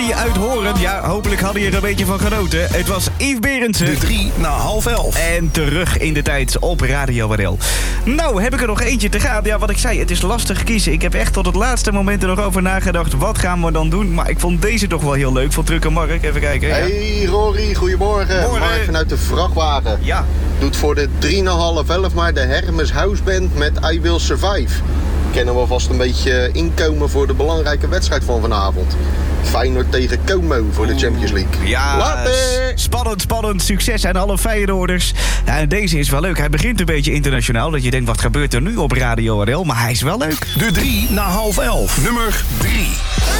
Rory uit Horen. Ja, hopelijk hadden je er een beetje van genoten. Het was Yves Berendsen. De 3 na 10:30. En terug in de tijd op Radio RL. Nou, heb ik er nog eentje te gaan. Ja, wat ik zei, het is lastig kiezen. Ik heb echt tot het laatste moment er nog over nagedacht. Wat gaan we dan doen? Maar ik vond deze toch wel heel leuk. Van Truck en Mark. Even kijken. Hey Rory, goedemorgen. Morgen. Mark vanuit de vrachtwagen. Ja. Doet voor de 3 na 10:30 maar de Hermes House Band met I Will Survive. Kennen we vast een beetje inkomen voor de belangrijke wedstrijd van vanavond. Feyenoord tegen Como voor de Champions League. Ja, Later! spannend. Succes aan alle Feyenoorders. Ja, en deze is wel leuk. Hij begint een beetje internationaal. Dat je denkt, wat gebeurt er nu op Radio RL? Maar hij is wel leuk. De 3 na 10:30. Nummer 3.